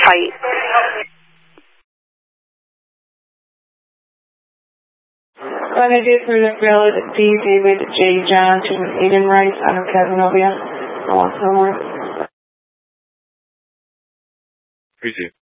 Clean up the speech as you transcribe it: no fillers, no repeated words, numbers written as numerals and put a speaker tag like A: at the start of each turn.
A: tight.
B: What I did for the bill is D. David J. Johnson, Eden Rice, out of Casanova. I want somewhere.
C: Appreciate it.